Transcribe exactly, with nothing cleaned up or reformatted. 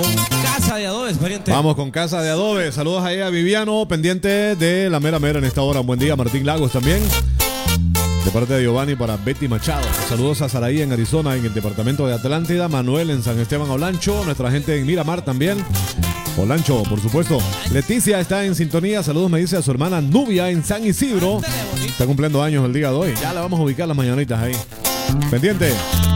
con Casa de Adobes, pariente. Vamos con Casa de Adobes. Saludos ahí a Viviano, pendiente de la mera mera en esta hora. Buen día, Martín Lagos también. De parte de Giovanni para Betty Machado. Saludos a Saraí en Arizona, en el departamento de Atlántida. Manuel en San Esteban Olancho. Nuestra gente en Miramar también. Olancho, por supuesto. Leticia está en sintonía. Saludos, me dice a su hermana Nubia en San Isidro. Está cumpliendo años el día de hoy. Ya le vamos a ubicar las mañanitas ahí. Pendiente.